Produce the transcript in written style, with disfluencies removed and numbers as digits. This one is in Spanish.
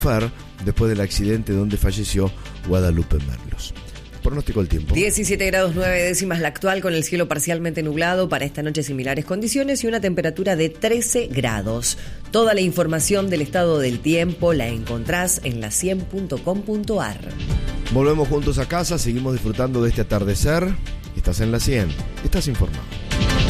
después del accidente donde falleció Guadalupe Merlos. Pronóstico del tiempo. 17 grados 9 décimas la actual, con el cielo parcialmente nublado. Para esta noche similares condiciones y una temperatura de 13 grados. Toda la información del estado del tiempo la encontrás en la100.com.ar. Volvemos juntos a casa, seguimos disfrutando de este atardecer. Estás en la 100, estás informado.